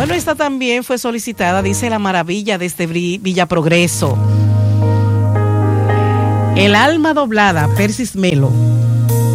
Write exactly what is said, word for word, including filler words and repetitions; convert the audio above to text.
Bueno, esta también fue solicitada, dice La Maravilla desde Villa Progreso. El alma doblada, Persis Melo.